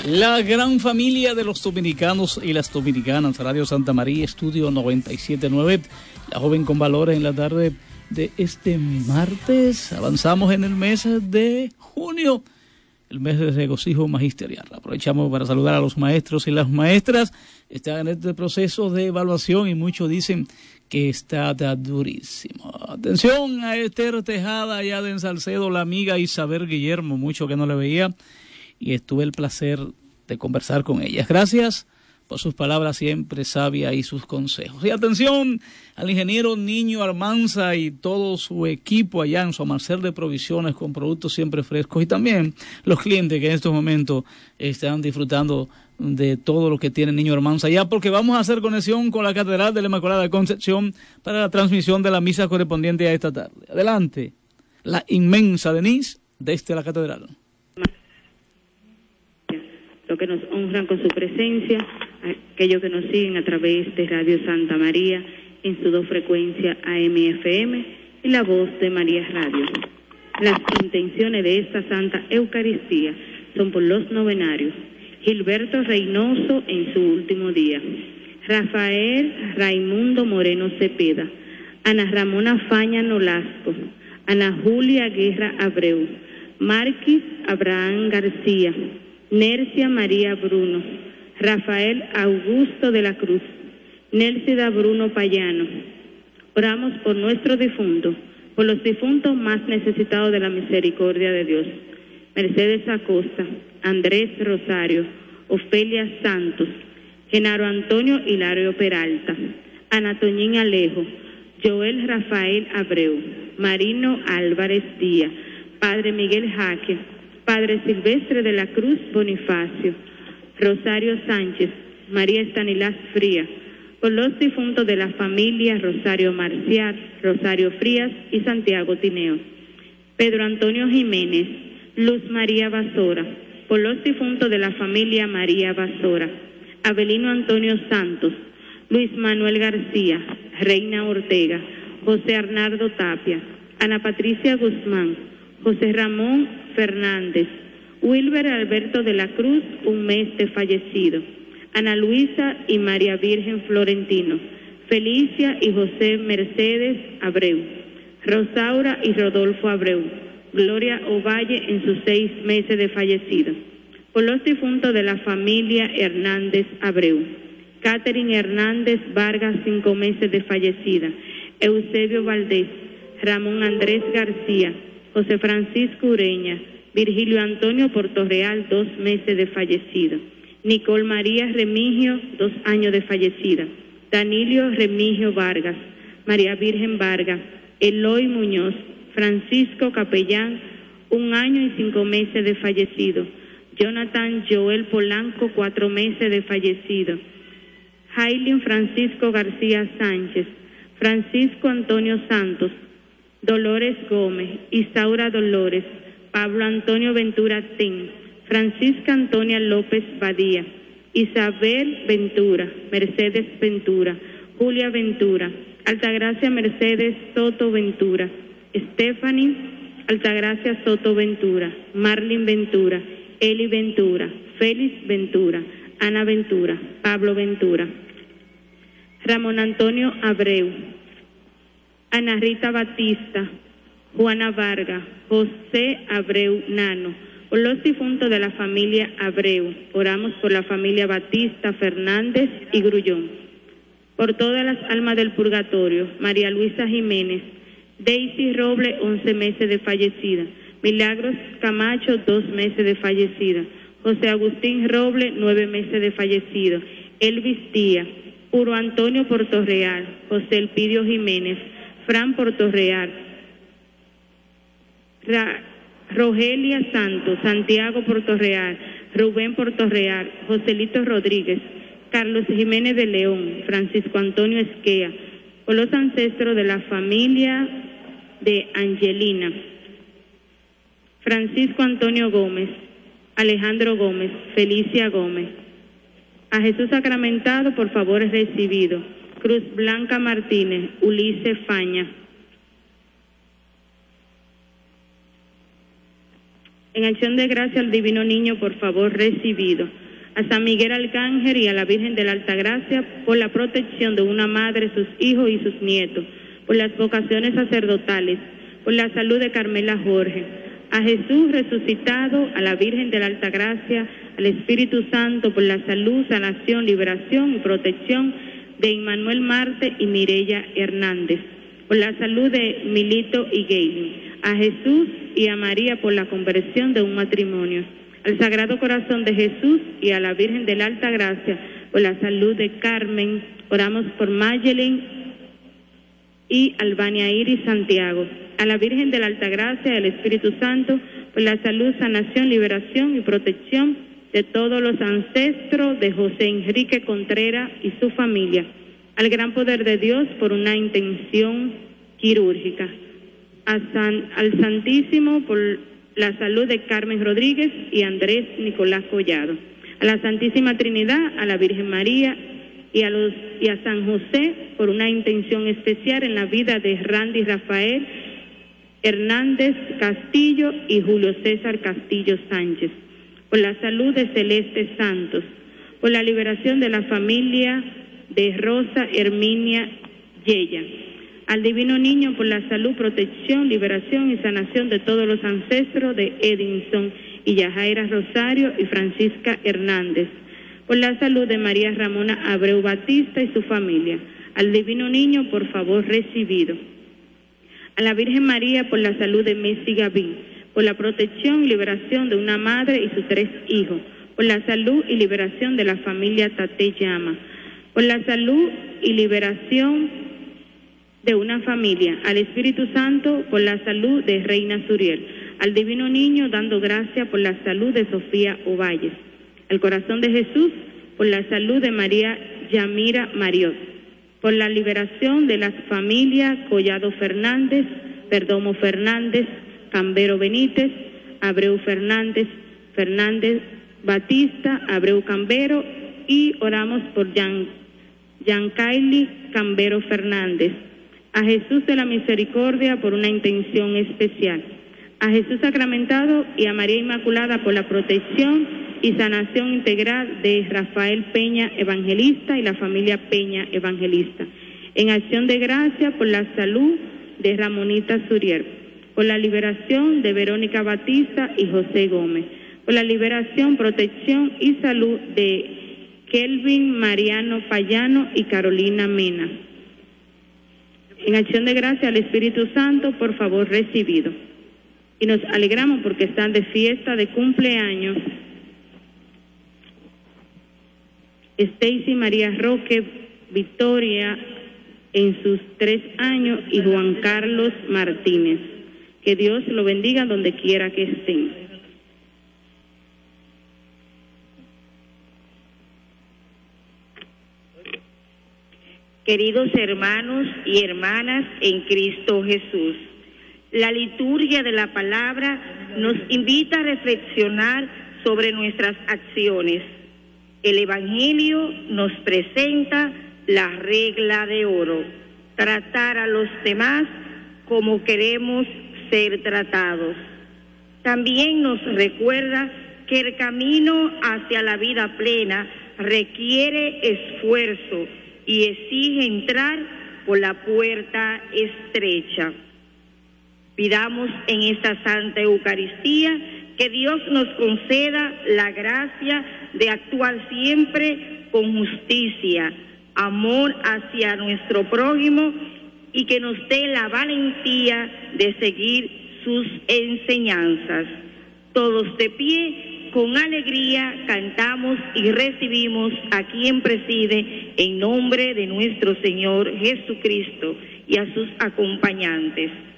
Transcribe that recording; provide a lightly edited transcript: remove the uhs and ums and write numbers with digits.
La gran familia de los dominicanos y las dominicanas, Radio Santa María, Estudio 97.9, la joven con valores en la tarde de este martes. Avanzamos en el mes de junio, el mes de regocijo magisterial. Aprovechamos para saludar a los maestros y las maestras. Están en este proceso de evaluación y muchos dicen que está durísimo. Atención a Esther Tejada, allá de Salcedo, la amiga Isabel Guillermo, mucho que no le veía, y tuve el placer de conversar con ellas. Gracias por sus palabras siempre sabias y sus consejos. Y atención al ingeniero Niño Almanza y todo su equipo allá en su almacén de provisiones con productos siempre frescos, y también los clientes que en estos momentos están disfrutando de todo lo que tiene Niño Almanza allá, porque vamos a hacer conexión con la Catedral de la Inmaculada Concepción para la transmisión de la misa correspondiente a esta tarde. Adelante, la inmensa Denise desde la Catedral. Los que nos honran con su presencia, aquellos que nos siguen a través de Radio Santa María en su 2 frecuencias AM/FM y la voz de María Radio. Las intenciones de esta Santa Eucaristía son por los novenarios: Gilberto Reynoso en su último día, Rafael Raimundo Moreno Cepeda, Ana Ramona Faña Nolasco, Ana Julia Guerra Abreu, Marquis Abraham García, Nercia María Bruno, Rafael Augusto de la Cruz, Nélcida Bruno Payano. Oramos por nuestros difuntos, por los difuntos más necesitados de la misericordia de Dios: Mercedes Acosta, Andrés Rosario, Ofelia Santos, Genaro Antonio Hilario Peralta, Ana Toñín Alejo, Joel Rafael Abreu, Marino Álvarez Díaz, Padre Miguel Jaque, Padre Silvestre de la Cruz Bonifacio, Rosario Sánchez, María Estanilás Frías, por los difuntos de la familia Rosario Marcial, Rosario Frías y Santiago Tineo, Pedro Antonio Jiménez, Luz María Basora, por los difuntos de la familia María Basora, Abelino Antonio Santos, Luis Manuel García, Reina Ortega, José Arnaldo Tapia, Ana Patricia Guzmán, José Ramón Fernández, Wilber Alberto de la Cruz, un mes de fallecido, Ana Luisa y María Virgen Florentino, Felicia y José Mercedes Abreu, Rosaura y Rodolfo Abreu, Gloria Ovalle en sus 6 meses de fallecido, por los difuntos de la familia Hernández Abreu, Catherine Hernández Vargas, 5 meses de fallecida, Eusebio Valdés, Ramón Andrés García, José Francisco Ureña, Virgilio Antonio Portorreal, 2 meses de fallecido, Nicole María Remigio, 2 años de fallecida, Danilio Remigio Vargas, María Virgen Vargas, Eloy Muñoz, Francisco Capellán, 1 año y 5 meses de fallecido, Jonathan Joel Polanco, 4 meses de fallecido, Jailin Francisco García Sánchez, Francisco Antonio Santos, Dolores Gómez, Isaura Dolores, Pablo Antonio Ventura Ten, Francisca Antonia López Badía, Isabel Ventura, Mercedes Ventura, Julia Ventura, Altagracia Mercedes Soto Ventura, Stephanie Altagracia Soto Ventura, Marlin Ventura, Eli Ventura, Félix Ventura, Ana Ventura, Pablo Ventura, Ramón Antonio Abreu, Ana Rita Batista, Juana Vargas, José Abreu Nano, por los difuntos de la familia Abreu. Oramos por la familia Batista, Fernández y Grullón, por todas las almas del purgatorio: María Luisa Jiménez, Daisy Roble, 11 meses de fallecida, Milagros Camacho, 2 meses de fallecida, José Agustín Roble, 9 meses de fallecido, Elvis Díaz, Puro Antonio Portorreal, José Elpidio Jiménez, Fran Portorreal, Rogelia Santos, Santiago Portorreal, Rubén Portorreal, Joselito Rodríguez, Carlos Jiménez de León, Francisco Antonio Esquea, por los ancestros de la familia de Angelina, Francisco Antonio Gómez, Alejandro Gómez, Felicia Gómez. A Jesús sacramentado, por favores recibido: Cruz Blanca Martínez, Ulises Faña, En acción de gracia al Divino Niño, por favor, recibido. A San Miguel Arcángel y a la Virgen de la Altagracia por la protección de una madre, sus hijos y sus nietos, por las vocaciones sacerdotales, por la salud de Carmela Jorge. A Jesús resucitado, a la Virgen de la Altagracia, al Espíritu Santo, por la salud, sanación, liberación y protección de Immanuel Marte y Mireya Hernández, por la salud de Milito y Gaylin. A Jesús y a María por la conversión de un matrimonio. Al Sagrado Corazón de Jesús y a la Virgen de la Altagracia por la salud de Carmen. Oramos por Mayelin y Albania Iris Santiago. A la Virgen de la Altagracia y al Espíritu Santo por la salud, sanación, liberación y protección de todos los ancestros de José Enrique Contreras y su familia. Al gran poder de Dios por una intención quirúrgica. Al Santísimo por la salud de Carmen Rodríguez y Andrés Nicolás Collado. A la Santísima Trinidad, a la Virgen María y a San José por una intención especial en la vida de Randy Rafael Hernández Castillo y Julio César Castillo Sánchez. Por la salud de Celeste Santos. Por la liberación de la familia de Rosa Herminia Yeya. Al Divino Niño por la salud, protección, liberación y sanación de todos los ancestros de Edinson y Yajaira Rosario y Francisca Hernández. Por la salud de María Ramona Abreu Batista y su familia. Al Divino Niño, por favor, recibido. A la Virgen María por la salud de Messi Gavín. Por la protección y liberación de una madre y sus 3 hijos. Por la salud y liberación de la familia Tate Llama. Por la salud y liberación de una familia, al Espíritu Santo por la salud de Reina Suriel, al Divino Niño dando gracias por la salud de Sofía Ovalles, al Corazón de Jesús por la salud de María Yamira Mariot, por la liberación de las familias Collado Fernández, Perdomo Fernández, Cambero Benítez, Abreu Fernández, Fernández Batista, Abreu Cambero, y oramos por Yankaili Cambero Fernández. A Jesús de la Misericordia por una intención especial. A Jesús sacramentado y a María Inmaculada por la protección y sanación integral de Rafael Peña Evangelista y la familia Peña Evangelista. En acción de gracia por la salud de Ramonita Surier. Por la liberación de Verónica Batista y José Gómez. Por la liberación, protección y salud de Kelvin Mariano Payano y Carolina Mena. En acción de gracia al Espíritu Santo, por favor, recibido. Y nos alegramos porque están de fiesta de cumpleaños Stacy María Roque Victoria en sus 3 años y Juan Carlos Martínez. Que Dios lo bendiga donde quiera que estén. Queridos hermanos y hermanas en Cristo Jesús, la liturgia de la palabra nos invita a reflexionar sobre nuestras acciones. El Evangelio nos presenta la regla de oro, tratar a los demás como queremos ser tratados. También nos recuerda que el camino hacia la vida plena requiere esfuerzo y exige entrar por la puerta estrecha. Pidamos en esta Santa Eucaristía que Dios nos conceda la gracia de actuar siempre con justicia, amor hacia nuestro prójimo y que nos dé la valentía de seguir sus enseñanzas. Todos de pie, con alegría cantamos y recibimos a quien preside en nombre de nuestro Señor Jesucristo y a sus acompañantes.